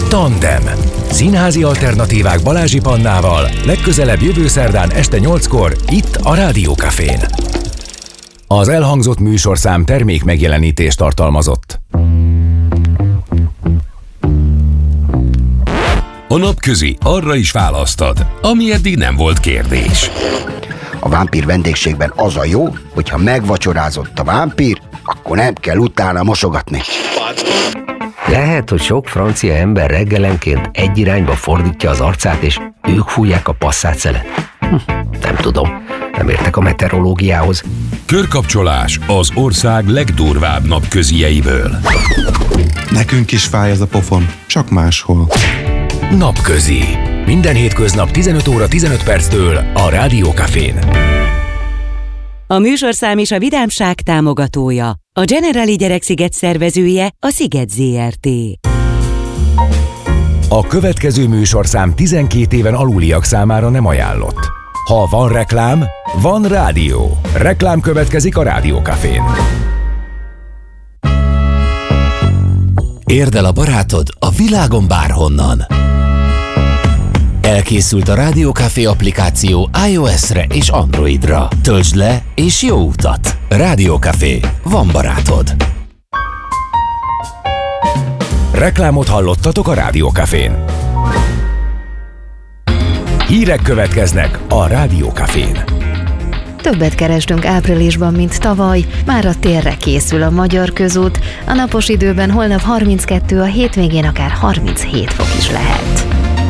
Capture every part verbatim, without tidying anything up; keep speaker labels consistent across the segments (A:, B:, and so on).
A: Tandem. Színházi alternatívák Balázsi Pannával legközelebb jövő szerdán este nyolckor itt a Rádió Cafén. Az elhangzott műsorszám termék megjelenítést tartalmazott.
B: A Napközi arra is választad, ami eddig nem volt kérdés.
C: A vámpír vendégségben az a jó, hogyha megvacsorázott a vámpír, akkor nem kell utána mosogatni.
D: Lehet, hogy sok francia ember reggelenként egy irányba fordítja az arcát, és ők fújják a passzát-szelet. Hm, nem tudom, nem értek a meteorológiához.
B: Körkapcsolás az ország legdurvább napközieiből.
E: Nekünk is fáj ez a pofon, csak máshol.
A: Napközi. Minden hétköznap tizenöt óra tizenöt perctől a Rádió Cafén.
F: A műsorszám és a Vidámság támogatója. A Generali Gyereksziget szervezője a Sziget zé er té.
A: A következő műsorszám tizenkét éven aluliak számára nem ajánlott. Ha van reklám, van rádió. Reklám következik a Rádió Cafén.
G: Érd el a barátod a világon bárhonnan. Elkészült a Rádió Café applikáció iOS-re és Androidra. Töltsd le és jó utat! Rádió Café. Van barátod.
A: Reklámot hallottatok a Rádió Cafén. Hírek következnek a Rádió Cafén.
H: Többet kerestünk áprilisban, mint tavaly, már a térre készül a Magyar Közút. A napos időben holnap harminckettő, a hétvégén akár harminchét fok is lehet.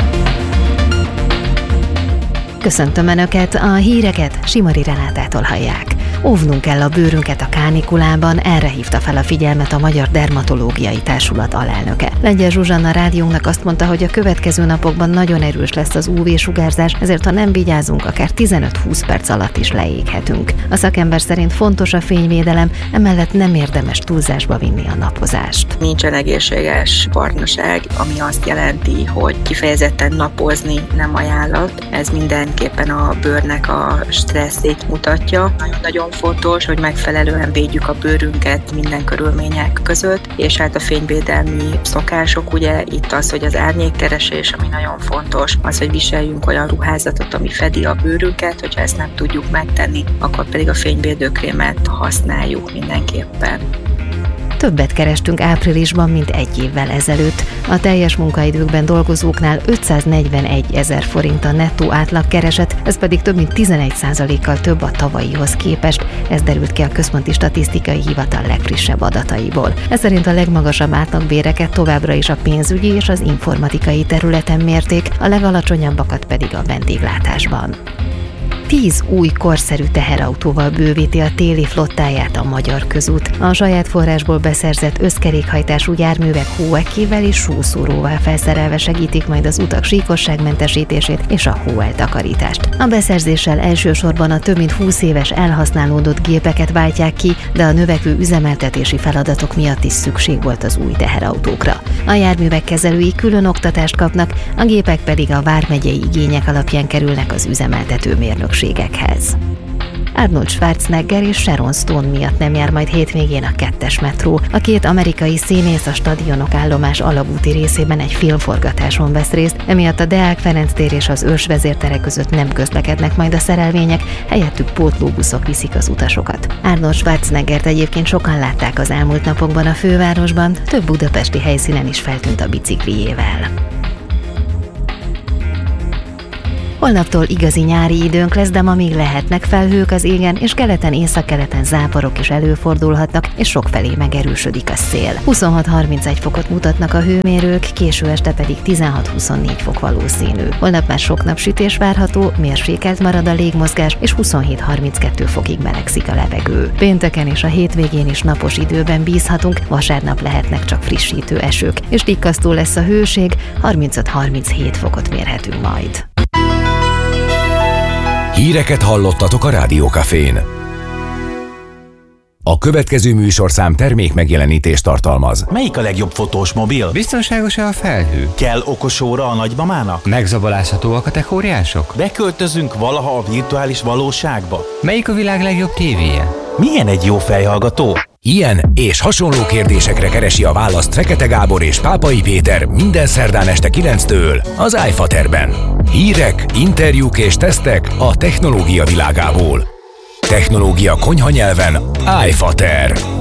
H: Köszöntöm Önöket, a híreket Simari Renátától hallják. Óvnunk kell a bőrünket a kánikulában, erre hívta fel a figyelmet a Magyar Dermatológiai Társulat alelnöke. Lengyel Zsuzsanna rádiónknak azt mondta, hogy a következő napokban nagyon erős lesz az ú vé-sugárzás, ezért ha nem vigyázunk, akár tizenöt-húsz perc alatt is leéghetünk. A szakember szerint fontos a fényvédelem, emellett nem érdemes túlzásba vinni a napozást.
I: Nincsen egészséges partnerság, ami azt jelenti, hogy kifejezetten napozni nem ajánlott. Ez mindenképpen a bőrnek a stresszét mutatja. Nagyon fontos, hogy megfelelően védjük a bőrünket minden körülmények között, és hát a fényvédelmi szokások, ugye itt az, hogy az árnyékkeresés, ami nagyon fontos, az, hogy viseljünk olyan ruházatot, ami fedi a bőrünket, hogyha ezt nem tudjuk megtenni, akkor pedig a fényvédőkrémet használjuk mindenképpen.
H: Többet kerestünk áprilisban, mint egy évvel ezelőtt. A teljes munkaidőkben dolgozóknál ötszáznegyvenegy ezer forint a nettó átlagkereset, ez pedig több mint tizenegy százalékkal több a tavalyihoz képest. Ez derült ki a Központi Statisztikai Hivatal legfrissebb adataiból. Ez szerint a legmagasabb átlagbéreket továbbra is a pénzügyi és az informatikai területen mérték, a legalacsonyabbakat pedig a vendéglátásban. Tíz új korszerű teherautóval bővíti a téli flottáját a Magyar Közút. A saját forrásból beszerzett összkerékhajtású járművek hóekével és súszóróval felszerelve segítik majd az utak síkosságmentesítését és a hóeltakarítást. A beszerzéssel elsősorban a több mint húsz éves elhasználódott gépeket váltják ki, de a növekvő üzemeltetési feladatok miatt is szükség volt az új teherautókra. A járművek kezelői külön oktatást kapnak, a gépek pedig a vármegyei igények alapján kerülnek az üzemeltető mérnökségekhez. Arnold Schwarzenegger és Sharon Stone miatt nem jár majd hétvégén a kettes metró. A két amerikai színész a stadionok állomás alagúti részében egy filmforgatáson vesz részt, emiatt a Deák Ferenc tér és az Őrs vezértere között nem közlekednek majd a szerelvények, helyettük pótlóbuszok viszik az utasokat. Arnold Schwarzeneggert egyébként sokan látták az elmúlt napokban a fővárosban, több budapesti helyszínen is feltűnt a biciklijével. Holnaptól igazi nyári időnk lesz, de ma még lehetnek felhők az égen, és keleten, északkeleten záporok is előfordulhatnak, és sokfelé megerősödik a szél. huszonhat-harmincegy fokot mutatnak a hőmérők, késő este pedig tizenhat-huszonnégy fok valószínű. Holnap már sok napsütés várható, mérsékelt marad a légmozgás, és huszonhét-harminckettő fokig melegszik a levegő. Pénteken és a hétvégén is napos időben bízhatunk, vasárnap lehetnek csak frissítő esők, és tikkasztó lesz a hőség, harmincöt-harminchét fokot mérhetünk majd.
A: Híreket hallottatok a Rádió Cafén. A következő műsorszám termék megjelenítést tartalmaz.
J: Melyik a legjobb fotós mobil?
K: Biztonságos-e a felhő?
J: Kell okos óra a nagymamának?
K: Megzabolázható a kategóriások?
J: Beköltözünk valaha a virtuális valóságba?
K: Melyik a világ legjobb tévéje?
J: Milyen egy jó fejhallgató?
A: Ilyen és hasonló kérdésekre keresi a választ Fekete Gábor és Pápai Péter minden szerdán este kilenctől az iFaterben. Hírek, interjúk és tesztek a technológia világából. Technológia konyhanyelven iFater.